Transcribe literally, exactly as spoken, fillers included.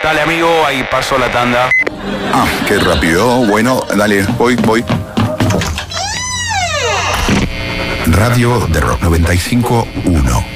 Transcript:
Dale, amigo, ahí pasó la tanda. Ah, qué rápido. Bueno, dale, voy, voy. Radio de Rock noventa y cinco punto uno.